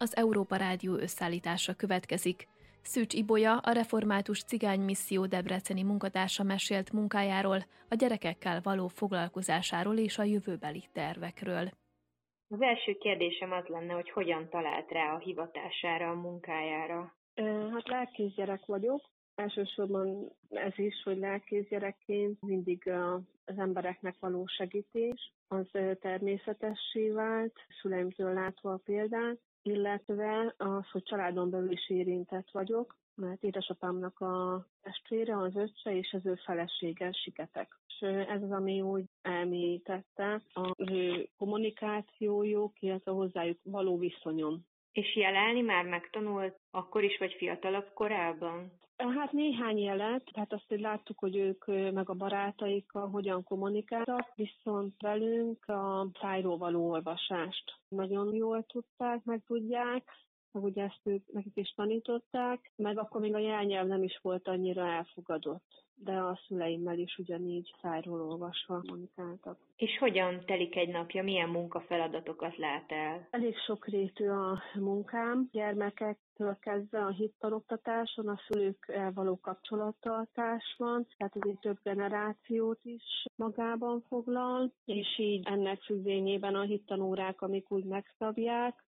az Európa Rádió összeállítása következik. Szűcs Ibolya, a Református Cigány Misszió debreceni munkatársa mesélt munkájáról, a gyerekekkel való foglalkozásáról és a jövőbeli tervekről. Az első kérdésem az lenne, hogy hogyan talált rá a hivatására, a munkájára? Hát lelkészgyerek vagyok. Elsősorban ez is, hogy lelkészgyerekként mindig az embereknek való segítés, az természetessé vált, szüleimtől látva a példát, illetve az, hogy családon belül is érintett vagyok, mert édesapámnak a testvére, az öccse és az ő felesége siketek. És ez az, ami úgy elmélyítette az ő kommunikációjuk, illetve hozzájuk való viszonyom. És jelelni már megtanult akkor is, vagy fiatalabb korában? Hát néhány jelet, tehát azt, hogy láttuk, hogy ők meg a barátaikkal hogyan kommunikáltak, viszont velünk a szájról való olvasást nagyon jól tudták, meg tudják, meg ugye ezt nekik is tanították, meg akkor még a jelnyelv nem is volt annyira elfogadott, de a szüleimmel is ugyanígy szájról olvasva kommunikáltak. És hogyan telik egy napja, milyen munkafeladatokat lát el? Elég sokrétű a munkám, gyermekektől kezdve a hittanoktatáson, a szülőkkel való kapcsolattartás van, tehát ez egy több generációt is magában foglal, és így ennek függvényében a hittanórák, amik úgy megszabják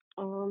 a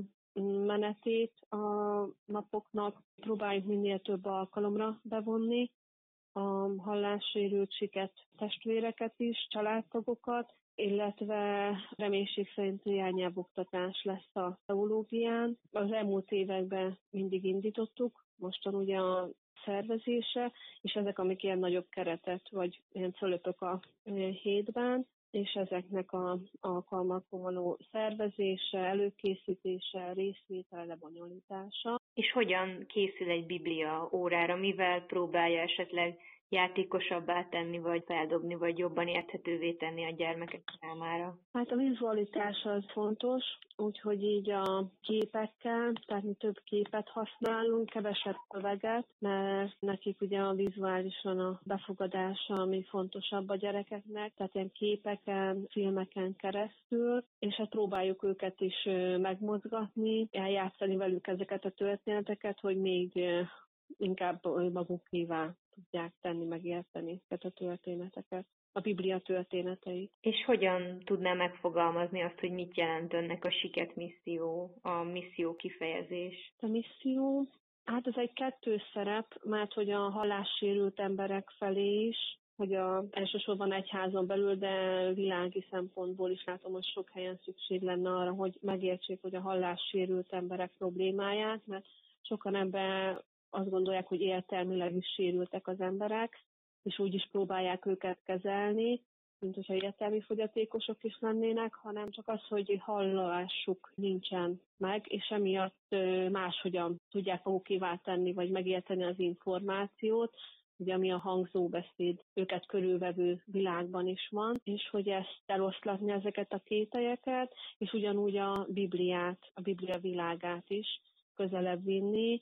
menetét a napoknak, próbáljuk minél több alkalomra bevonni a hallássérült siket testvéreket is, családtagokat, illetve reménység szerint irányelvoktatás lesz a teológián. Az elmúlt években mindig indítottuk, mostan ugye a szervezése, és ezek, amik ilyen nagyobb keretet, vagy ilyen fölöpök a hétben, és ezeknek a alkalmakon való szervezése, előkészítése, részvétel, lebonyolítása. És hogyan készül egy biblia órára, mivel próbálja esetleg játékosabbá tenni, vagy feldobni, vagy jobban érthetővé tenni a gyermekek számára? Hát a vizualitás az fontos, úgyhogy így a képekkel, tehát mi több képet használunk, kevesebb szöveget, mert nekik ugye a vizuálisan a befogadása, ami fontosabb a gyerekeknek, tehát ilyen képeken, filmeken keresztül, és hát próbáljuk őket is megmozgatni, eljátszani velük ezeket a történeteket, hogy még inkább magukévá tudják tenni, megérteni ezeket a történeteket, a Biblia történeteit. És hogyan tudná megfogalmazni azt, hogy mit jelent önnek a siket misszió, a misszió kifejezés? A misszió, hát ez egy kettős szerep, mert hogy a hallássérült emberek felé is, hogy elsősorban egyházon belül, de világi szempontból is látom, hogy sok helyen szükség lenne arra, hogy megértsék, hogy a hallássérült emberek problémáját, mert sokan ebben azt gondolják, hogy értelmileg is sérültek az emberek, és úgy is próbálják őket kezelni, mint hogyha értelmi fogyatékosok is lennének, hanem csak az, hogy hallásuk nincsen meg, és emiatt máshogyan tudják magukévá tenni, vagy megérteni az információt, ugye ami a hangzóbeszéd őket körülvevő világban is van, és hogy ezt eloszlatni ezeket a kételyeket, és ugyanúgy a Bibliát, a Biblia világát is közelebb vinni,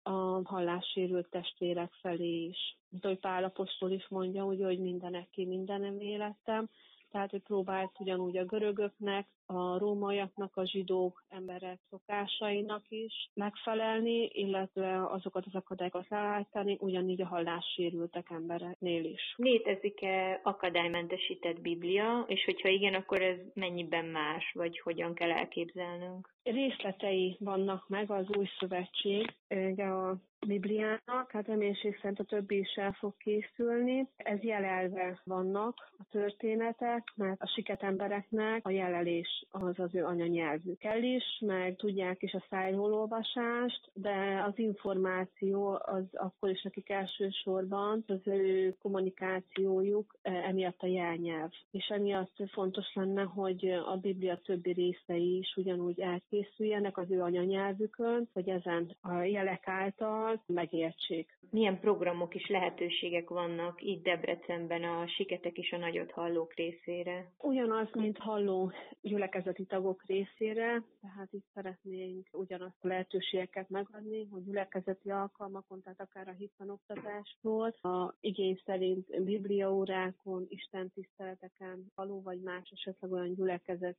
a hallássérült testvérek felé is. Mint ahogy Pál apostol is mondja, ugye, hogy mindeneké mindenem életem, tehát hogy próbált ugyanúgy a görögöknek, a rómaiaknak, a zsidók emberek szokásainak is megfelelni, illetve azokat az akadályokat leállítani, ugyanígy a hallássérültek embereknél is. Létezik-e akadálymentesített Biblia, és hogyha igen, akkor ez mennyiben más, vagy hogyan kell elképzelnünk? Részletei vannak meg az új szövetség, a Bibliának, hát reménység szerint a többi is el fog készülni. Ez jelelve vannak a történetek, mert a siket embereknek a jelelés az az ő anyanyelvükkel is, meg tudják is a szájról olvasást, de az információ az akkor is nekik elsősorban az ő kommunikációjuk emiatt a jelnyelv. És emiatt fontos lenne, hogy a Biblia többi részei is ugyanúgy elkészüljenek az ő anyanyelvükön, hogy ezen a jelek által megértsék. Milyen programok és lehetőségek vannak itt Debrecenben a siketek és a nagyot hallók részére? Ugyanaz, mint halló gyülekezeti tagok részére, tehát itt szeretnénk ugyanazt a lehetőségeket megadni, hogy gyülekezeti alkalmakon, tehát akár a hittanoktatástól, a igény szerint bibliaórákon, istentiszteleteken való, vagy más esetleg olyan gyülekezeti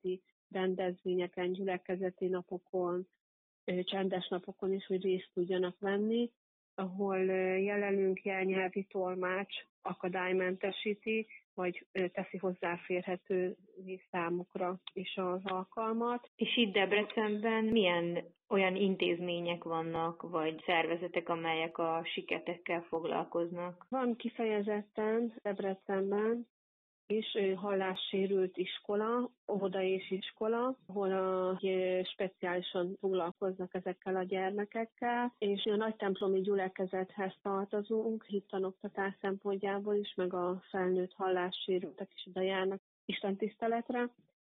rendezvényeken, gyülekezeti napokon, csendes napokon is, hogy részt tudjanak venni, ahol jelenünk jelnyelvi tolmács akadálymentesíti, vagy teszi hozzáférhető számukra is az alkalmat. És itt Debrecenben milyen olyan intézmények vannak, vagy szervezetek, amelyek a siketekkel foglalkoznak? Van kifejezetten Debrecenben és hallássérült iskola, óvoda és iskola, ahol speciálisan foglalkoznak ezekkel a gyermekekkel, és a nagy templomi gyülekezethez tartozunk, hittanoktatás szempontjából is, meg a felnőtt hallássérültek is oda járnak istentiszteletre,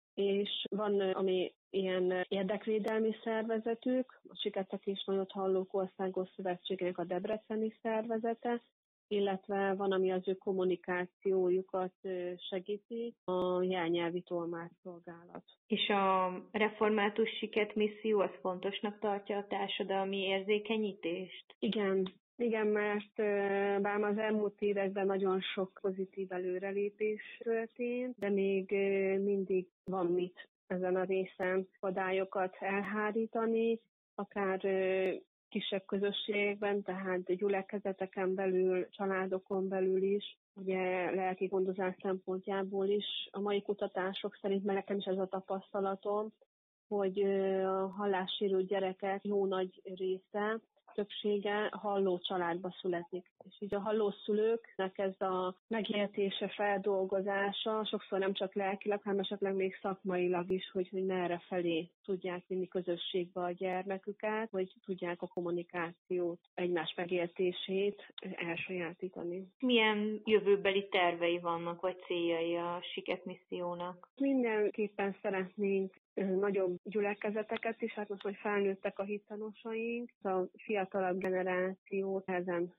és van, ami ilyen érdekvédelmi szervezetük, a Siketek és Nagyot Hallók Országos Szövetségének a debreceni szervezete, illetve van, ami az ő kommunikációjukat segíti, a jelnyelvi tolmácsszolgálat. És a református siket misszió az fontosnak tartja a társadalmi érzékenyítést? Igen, mert bár az elmúlt években nagyon sok pozitív előrelépés történt, de még mindig van mit ezen a részen akadályokat elhárítani, akár kisebb közösségekben, tehát gyülekezeteken belül, családokon belül is, ugye lelki gondozás szempontjából is. A mai kutatások szerint, mert nekem is ez a tapasztalatom, hogy a hallássérült gyerekek jó nagy része, többsége halló családba születik. És így a hallószülőknek ez a megértése, feldolgozása sokszor nem csak lelkileg, hanem esetleg még szakmailag is, hogy merre felé tudják vinni közösségbe a gyermeküket, hogy tudják a kommunikációt, egymás megértését elsajátítani. Milyen jövőbeli tervei vannak, vagy céljai a Siket missziónak? Mindenképpen szeretnénk nagyobb gyülekezeteket is, hát most, hogy felnőttek a hittanosaink, a fiatalabb generációt ezen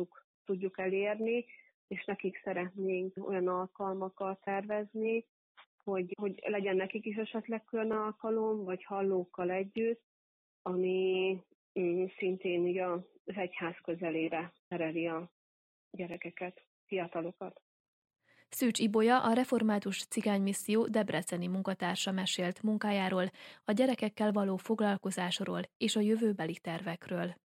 tudjuk elérni, és nekik szeretnénk olyan alkalmakat tervezni, hogy legyen nekik is esetleg külön alkalom, vagy hallókkal együtt, ami szintén ugye az egyház közelére tereli a gyerekeket, fiatalokat. Szűcs Ibolya, a Református Cigánymisszió debreceni munkatársa mesélt munkájáról, a gyerekekkel való foglalkozásról és a jövőbeli tervekről.